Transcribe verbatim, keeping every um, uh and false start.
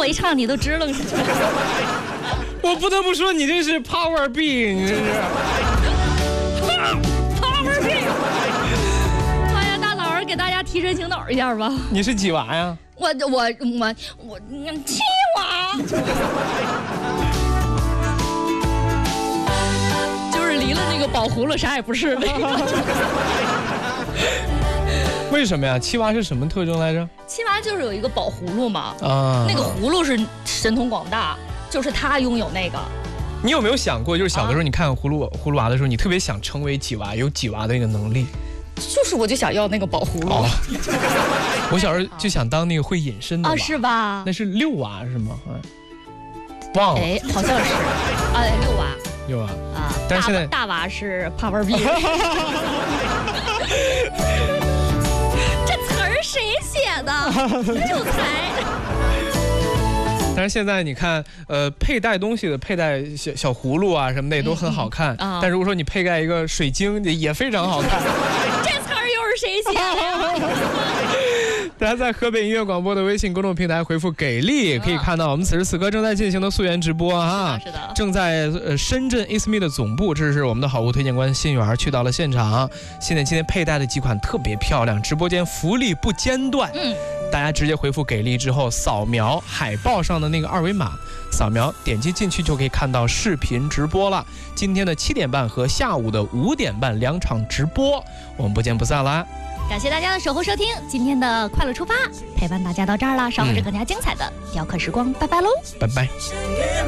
一唱你都支棱上去了。 我不得不说，你这是 Power B， 你这是 Power B。哎呀，大老儿给大家提神醒脑一下吧。 你是几娃呀？ 我我我我七娃。就是离了那个宝葫芦啥也不是那个。 为什么呀？七娃是什么特征来着？ 七娃就是有一个宝葫芦嘛， 啊， 那个葫芦是神通广大，就是他拥有那个。 你有没有想过，就是小的时候你看葫芦葫芦娃的时候，你特别想成为几娃，有几娃的那个能力？ 就是我就想要那个宝葫芦。 哦，我小时候就想当那个会隐身的娃， 啊，是吧？ 那是六娃是吗？嗯，忘了。 哎，好像是，啊，六娃。 六娃啊， 但是现在大娃是 Power B。这词儿谁写的？有才。 但是现在你看，呃，佩戴东西的佩戴小小葫芦啊什么的也都很好看。嗯嗯、但如果说你佩戴一个水晶，也非常好看。 这词儿又是谁写的呀？ 大家在河北音乐广播的微信公众平台回复给力，可以看到我们此时此刻正在进行的溯源直播啊， 是的， 正在呃深圳 I S M E 的总部，这是我们的好物推荐官新源去到了现场。现在今天佩戴的几款特别漂亮，直播间福利不间断。嗯，大家直接回复给力之后，扫描海报上的那个二维码，扫描点击进去就可以看到视频直播了。今天的七点半和下午的五点半两场直播，我们不见不散啦！ 感谢大家的守候收听，今天的快乐出发陪伴大家到这儿了，稍后是更加精彩的雕刻时光，拜拜喽， 拜拜。